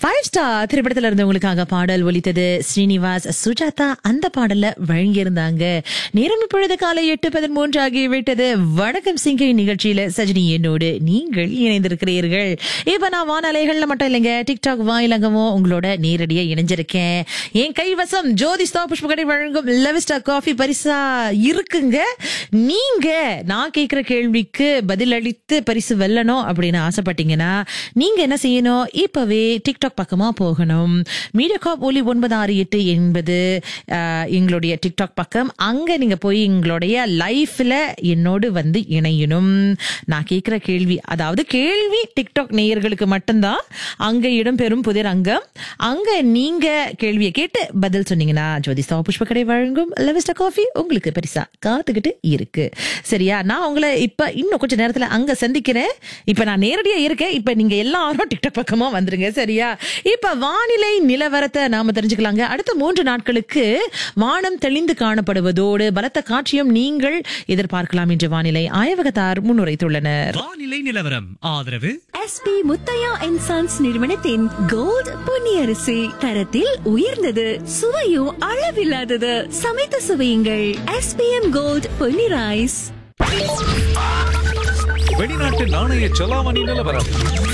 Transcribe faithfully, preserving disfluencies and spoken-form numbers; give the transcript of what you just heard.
Five star திரைப்படத்துல இருந்து உங்களுக்காக பாடல் ஒலித்தது. ஸ்ரீனிவாஸ், சுஜாதா அந்த பாடல்ல வழங்கியிருந்தாங்க. நேரம் இப்பொழுது காலை எட்டு பதிமூன்று ஆகிவிட்டது. வணக்கம் சிங்கை நிகழ்ச்சியில சஜினி என்னோடு நீங்கள் இணைந்திருக்கிறீர்கள். இப்ப நான் வானலைகள்ல மட்டும் இல்லைங்க, டிக்டாக் வாயிலங்கமும் உங்களோட நேரடியா இணைஞ்சிருக்கேன். என் கைவசம் ஜோதிஸ்தா புஷ்பகடை வழங்கும் லெவிஸ்டா காஃபி பரிசா இருக்குங்க. நீங்க நான் கேட்கிற கேள்விக்கு பதில் அளித்து பரிசு வெல்லணும் அப்படின்னு ஆசைப்பட்டீங்கன்னா நீங்க என்ன செய்யணும்? இப்பவே டிக்டாக் பக்கமா போகணும். மீடியாகாப் ஒலி ஒன்பது ஆறு எட்டு என்பது எங்களுடைய டிக்டாக் பக்கம். அங்க நீங்க போய் எங்களுடைய லைஃப்ல என்னோடு வந்து இணையணும். நான் கேட்கிற கேள்வி, அதாவது கேள்வி டிக்டாக் நேயர்களுக்கு மட்டும்தான் அங்க இடம்பெறும் புதிர் அங்கம். அங்க நீங்க கேள்வியை கேட்டு பதில் சொன்னீங்கன்னா ஜோதிஸ்தா புஷ்பகடை வழங்கும் லெவிஸ்டா காஃபி உங்களுக்கு பரிசா காத்துக்கிட்டு இருக்கு. சரியா? நான் உங்களை இப்ப இன்னும் கொஞ்ச நேரத்துல அங்க சந்திக்கிறேன். இப்ப நான் நேரடியா இருக்கேன். இப்ப நீங்க எல்லாரும் டிக்டாக் பக்கமா வந்துருங்க. சரியா? இப்ப வானிலை நிலவரத்தை நாம தெரிஞ்சுக்கலாங்க. அடுத்த மூன்று நாட்களுக்கு வானம் தெளிந்து காணப்படுவதோடு பலத்த காட்சியும் நீங்கள் எதிர்பார்க்கலாம் என்று வானிலை ஆய்வகத்தார் முன்னுரைத்துள்ளனர். வானிலை நிலவரம் ஆதரவு எஸ்பி முத்தையா அண்ட் சன்ஸ் நிறுவனத்தின் கோல்ட் பொன்னியரிசி. தரத்தில் உயர்ந்தது, சுவையும் அளவில்லாதது. சமைத்து சுவையுங்கள். SPM gold Ponni rice. வெளிநாட்டு நாணய செலாவணி நிலவரம்.